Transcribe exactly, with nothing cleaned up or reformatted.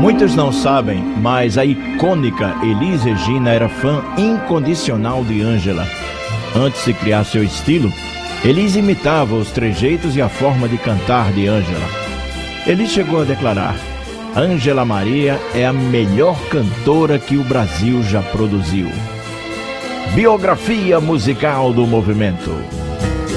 Muitos não sabem, mas a icônica Elis Regina era fã incondicional de Ângela. Antes de criar seu estilo, Elis imitava os trejeitos e a forma de cantar de Ângela. Elis chegou a declarar: Ângela Maria é a melhor cantora que o Brasil já produziu. Biografia musical do movimento.